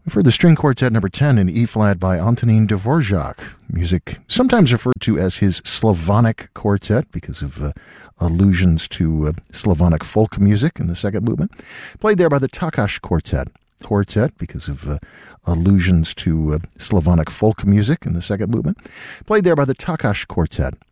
For the string quartet number 10 in E-flat by Antonín Dvorak, music sometimes referred to as his Slavonic quartet because of allusions to Slavonic folk music in the second movement, played there by the Takács quartet because of allusions to Slavonic folk music in the second movement, played there by the Takács quartet.